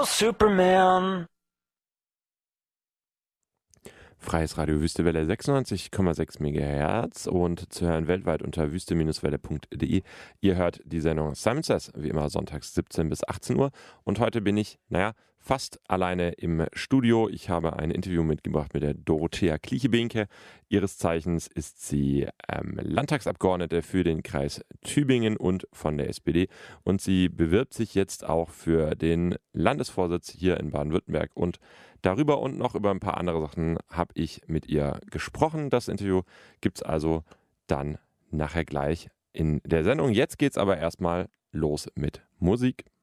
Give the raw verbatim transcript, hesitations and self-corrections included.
Hello, Superman. Freies Radio Wüstewelle sechsundneunzig Komma sechs Megahertz und zu hören weltweit unter wüste Bindestrich welle Punkt de. Ihr hört die Sendung Simon Says, wie immer sonntags siebzehn bis achtzehn Uhr. Und heute bin ich, naja, fast alleine im Studio. Ich habe ein Interview mitgebracht mit der Dorothea Kliche-Behnke. Ihres Zeichens ist sie ähm, Landtagsabgeordnete für den Kreis Tübingen und von der S P D. Und sie bewirbt sich jetzt auch für den Landesvorsitz hier in Baden-Württemberg. Und darüber und noch über ein paar andere Sachen habe ich mit ihr gesprochen. Das Interview gibt es also dann nachher gleich in der Sendung. Jetzt geht es aber erstmal los mit Musik.